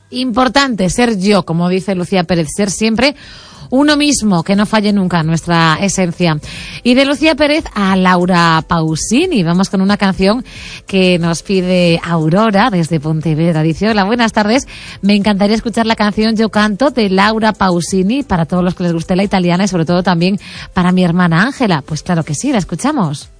importante ser yo, como dice Lucía Pérez, ser siempre uno mismo, que no falle nunca nuestra esencia. Y de Lucía Pérez a Laura Pausini, vamos con una canción que nos pide Aurora desde Pontevedra. Dice: hola, buenas tardes, me encantaría escuchar la canción Yo Canto de Laura Pausini para todos los que les guste la italiana y sobre todo también para mi hermana Ángela. Pues claro que sí, la escuchamos.